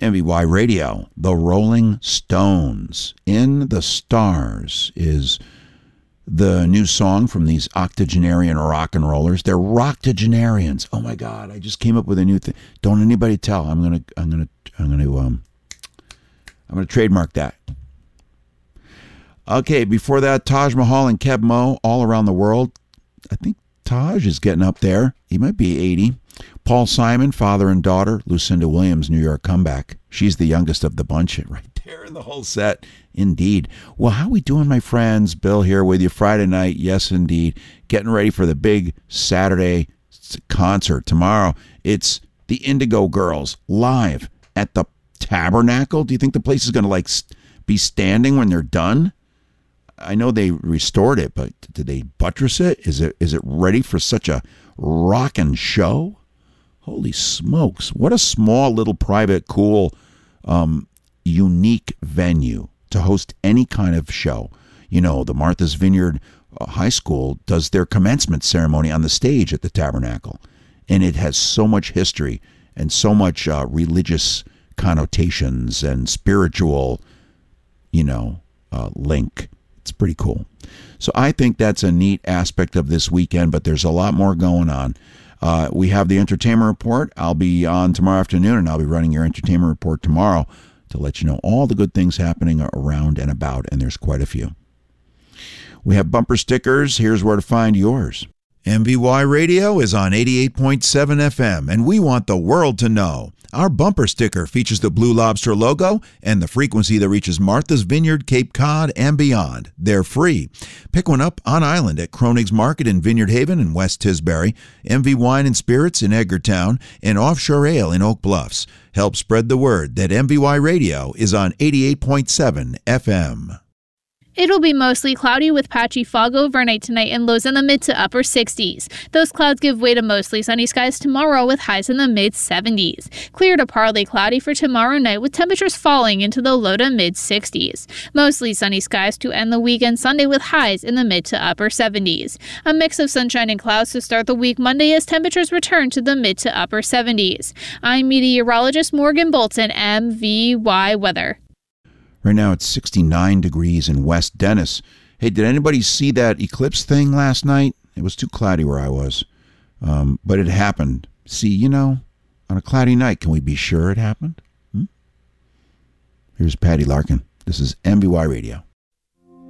MVY Radio, the Rolling Stones. In the Stars is the new song from these octogenarian rock and rollers. They're rocktogenarians. Oh my God! I just came up with a new thing. Don't anybody tell. I'm gonna trademark that. Okay. Before that, Taj Mahal and Keb Mo, All Around the World. I think Taj is getting up there. He might be 80. Paul Simon, Father and Daughter. Lucinda Williams, New York Comeback. She's the youngest of the bunch right there in the whole set. Indeed. Well, how we doing, my friends? Bill here with you Friday night. Yes, indeed. Getting ready for the big Saturday concert. Tomorrow, it's the Indigo Girls live at the Tabernacle. Do you think the place is going to be standing when they're done? I know they restored it, but did they buttress it? Is it ready for such a rockin' show? Holy smokes. What a small little private, cool, unique venue to host any kind of show. You know, the Martha's Vineyard High School does their commencement ceremony on the stage at the Tabernacle. And it has so much history and so much religious connotations and spiritual, link. It's pretty cool. So I think that's a neat aspect of this weekend, but there's a lot more going on. We have the entertainment report. I'll be on tomorrow afternoon, and I'll be running your entertainment report tomorrow to let you know all the good things happening around and about, and there's quite a few. We have bumper stickers. Here's where to find yours. MVY Radio is on 88.7 FM, and we want the world to know. Our bumper sticker features the Blue Lobster logo and the frequency that reaches Martha's Vineyard, Cape Cod, and beyond. They're free. Pick one up on island at Kronig's Market in Vineyard Haven and West Tisbury, MV Wine and Spirits in Edgartown, and Offshore Ale in Oak Bluffs. Help spread the word that MVY Radio is on 88.7 FM. It'll be mostly cloudy with patchy fog overnight tonight and lows in the mid to upper 60s. Those clouds give way to mostly sunny skies tomorrow with highs in the mid 70s. Clear to partly cloudy for tomorrow night with temperatures falling into the low to mid 60s. Mostly sunny skies to end the weekend Sunday with highs in the mid to upper 70s. A mix of sunshine and clouds to start the week Monday as temperatures return to the mid to upper 70s. I'm meteorologist Morgan Bolton, MVY Weather. Right now it's 69 degrees in West Dennis. Hey, did anybody see that eclipse thing last night? It was too cloudy where I was, but it happened. See, on a cloudy night, can we be sure it happened? Here's Patty Larkin. This is MVY Radio.